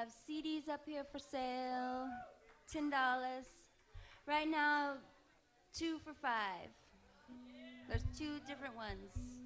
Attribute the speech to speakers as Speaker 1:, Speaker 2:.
Speaker 1: have CDs up here for sale, $10. Right now, 2 for $5. There's 2 different ones.